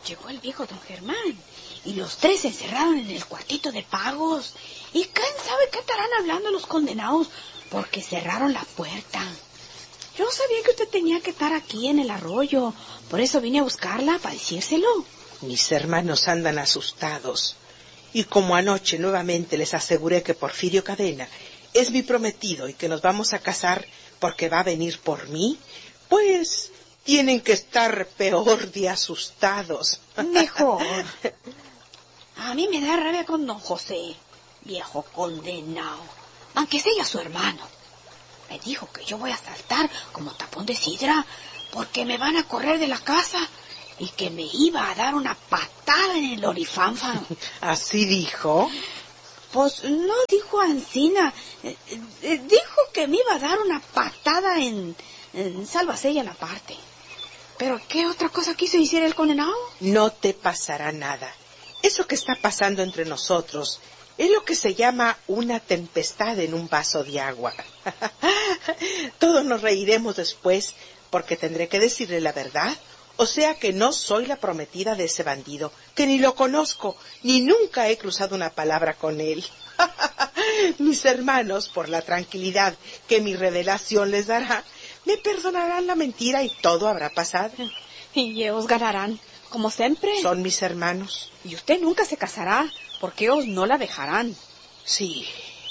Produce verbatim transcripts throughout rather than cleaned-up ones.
llegó el viejo don Germán y los tres se encerraron en el cuartito de pagos. ¿Y quién sabe qué estarán hablando los condenados? Porque cerraron la puerta. Yo sabía que usted tenía que estar aquí en el arroyo. Por eso vine a buscarla para decírselo. Mis hermanos andan asustados. Y como anoche nuevamente les aseguré que Porfirio Cadena es mi prometido y que nos vamos a casar porque va a venir por mí, pues tienen que estar peor de asustados. Mejor. A mí me da rabia con don José, viejo condenado, aunque sea su hermano. Me dijo que yo voy a saltar como tapón de sidra porque me van a correr de la casa y que me iba a dar una patada en el orifanfa. ¿Así dijo? Pues no dijo Ancina, eh, eh, dijo que me iba a dar una patada en, en Salvacella la parte. ¿Pero qué otra cosa quiso decir el condenado? No te pasará nada. Eso que está pasando entre nosotros es lo que se llama una tempestad en un vaso de agua. Todos nos reiremos después porque tendré que decirle la verdad. O sea que no soy la prometida de ese bandido, que ni lo conozco, ni nunca he cruzado una palabra con él. Mis hermanos, por la tranquilidad que mi revelación les dará, me perdonarán la mentira y todo habrá pasado. Y ellos ganarán, como siempre. Son mis hermanos. Y usted nunca se casará, porque ellos no la dejarán. Sí.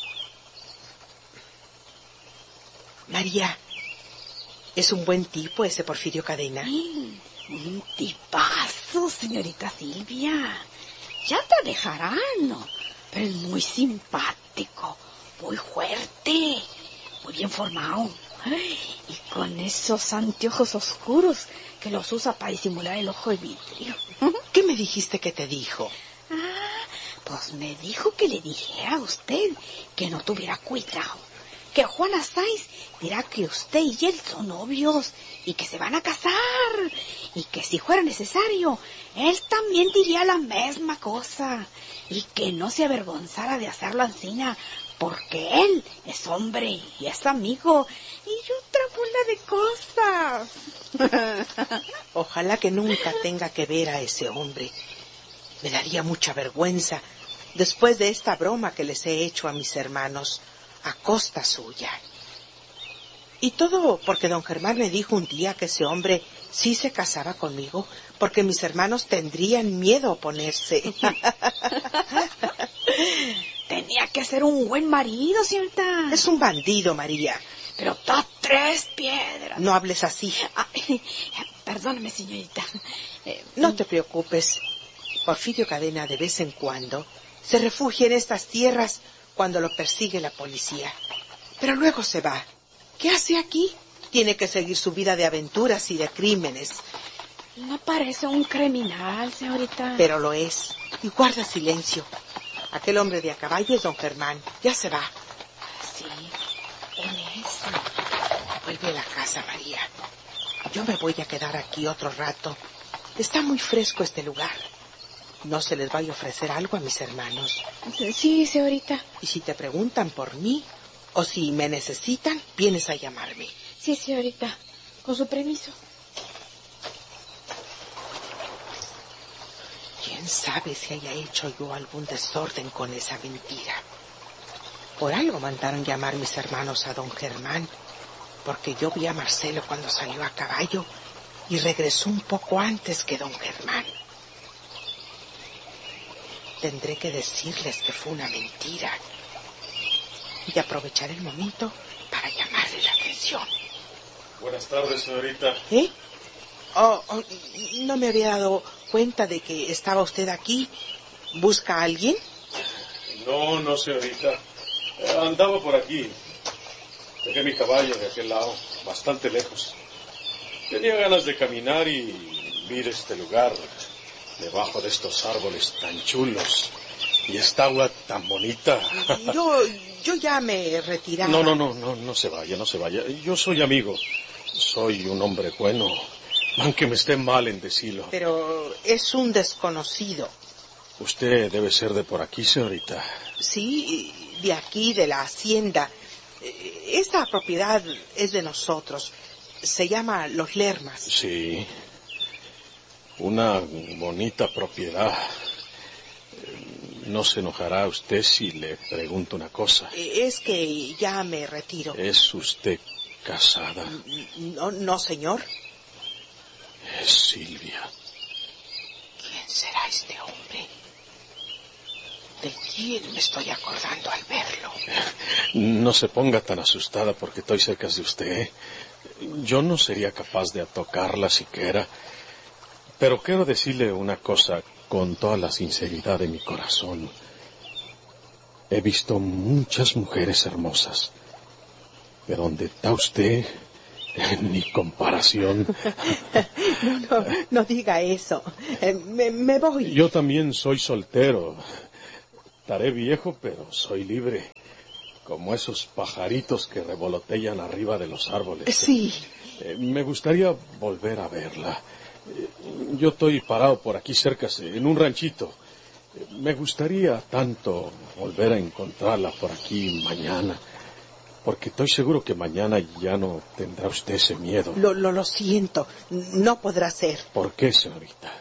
María, es un buen tipo ese Porfirio Cadena. Sí, un tipazo, señorita Silvia. Ya te dejarán, ¿no? Pero es muy simpático, muy fuerte, muy bien formado. Y con esos anteojos oscuros que los usa para disimular el ojo de vidrio. ¿Qué me dijiste que te dijo? Ah, pues me dijo que le dijera a usted que no tuviera cuidado. Que Juana Sáenz dirá que usted y él son novios y que se van a casar. Y que si fuera necesario, él también diría la misma cosa. Y que no se avergonzara de hacerlo ansina, porque él es hombre y es amigo y otra bola de cosas. Ojalá que nunca tenga que ver a ese hombre. Me daría mucha vergüenza después de esta broma que les he hecho a mis hermanos a costa suya. Y todo porque don Germán me dijo un día que ese hombre sí se casaba conmigo porque mis hermanos tendrían miedo a oponerse. Tenía que ser un buen marido, señorita. Es un bandido, María. Pero está tres piedras. No hables así. Ay, perdóneme, señorita. Eh, no te preocupes. Porfirio Cadena de vez en cuando se refugia en estas tierras cuando lo persigue la policía. Pero luego se va. ¿Qué hace aquí? Tiene que seguir su vida de aventuras y de crímenes. No parece un criminal, señorita. Pero lo es. Y guarda silencio. Aquel hombre de a caballo es don Germán. Ya se va. Sí, él es. Vuelve a la casa, María. Yo me voy a quedar aquí otro rato. Está muy fresco este lugar. No se les vaya a ofrecer algo a mis hermanos. Sí, señorita. Y si te preguntan por mí, o si me necesitan, vienes a llamarme. Sí, señorita. Con su permiso. ¿Quién sabe si haya hecho yo algún desorden con esa mentira? Por algo mandaron llamar mis hermanos a don Germán, porque yo vi a Marcelo cuando salió a caballo y regresó un poco antes que don Germán. Tendré que decirles que fue una mentira y aprovechar el momento para llamarle la atención. Buenas tardes, señorita. ¿Eh? Oh, oh, no me había dado cuenta de que estaba usted aquí. ¿Busca a alguien? No, no, señorita. Eh, andaba por aquí. Dejé mi caballo de aquel lado, bastante lejos. Tenía ganas de caminar y ver este lugar, debajo de estos árboles tan chulos y esta agua tan bonita. Yo, yo ya me retiraba. No, no, no, no, no se vaya, no se vaya. Yo soy amigo, soy un hombre bueno, aunque me esté mal en decirlo. Pero es un desconocido. Usted debe ser de por aquí, señorita. Sí, de aquí, de la hacienda. Esta propiedad es de nosotros. Se llama Los Lermas. Sí. una bonita propiedad. ¿No se enojará usted si le pregunto una cosa? Es que ya me retiro. ¿Es usted casada? No, no, señor. Es Silvia. ¿Quién será este hombre? ¿De quién me estoy acordando al verlo? No se ponga tan asustada porque estoy cerca de usted. Yo no sería capaz de tocarla siquiera. Pero quiero decirle una cosa con toda la sinceridad de mi corazón. He visto muchas mujeres hermosas, pero donde está usted, ni comparación. No, no, no diga eso. Eh, me, me voy. Yo también soy soltero. Estaré viejo, pero soy libre. Como esos pajaritos que revolotean arriba de los árboles. Sí. Eh, me gustaría volver a verla. Eh, yo estoy parado por aquí cerca, en un ranchito. Eh, me gustaría tanto volver a encontrarla por aquí mañana. Porque estoy seguro que mañana ya no tendrá usted ese miedo. Lo, lo, lo siento. No podrá ser. ¿Por qué, señorita?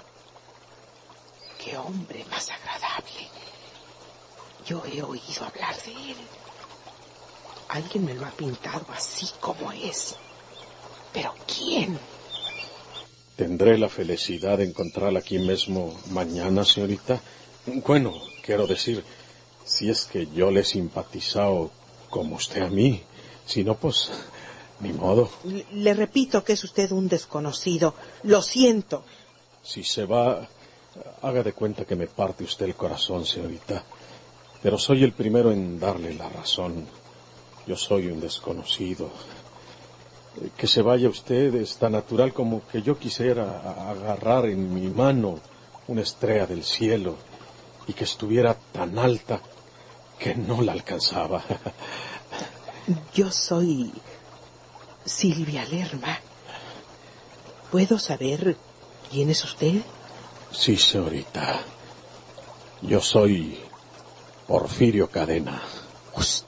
Qué hombre más agradable. Yo he oído hablar de él. Alguien me lo ha pintado así como es. ¿Pero quién? ¿Tendré la felicidad de encontrarla aquí mismo mañana, señorita? Bueno, quiero decir, si es que yo le he simpatizado como usted a mí. Si no, pues, ni modo. Le, le repito que es usted un desconocido. Lo siento. Si se va, haga de cuenta que me parte usted el corazón, señorita. Pero soy el primero en darle la razón. Yo soy un desconocido. Que se vaya usted es tan natural como que yo quisiera agarrar en mi mano una estrella del cielo y que estuviera tan alta que no la alcanzaba. Yo soy Silvia Lerma. ¿Puedo saber quién es usted? Sí, señorita. Yo soy Porfirio Cadena. ¿Usted?